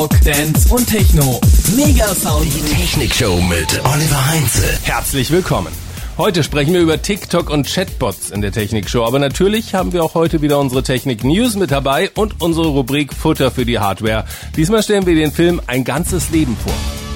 Dance und Techno. Megasound. Die Technikshow mit Oliver Heinze. Herzlich willkommen. Heute sprechen wir über TikTok und Chatbots in der Technikshow. Aber natürlich haben wir auch heute wieder unsere Technik-News mit dabei und unsere Rubrik Futter für die Hardware. Diesmal stellen wir den Film Ein ganzes Leben vor.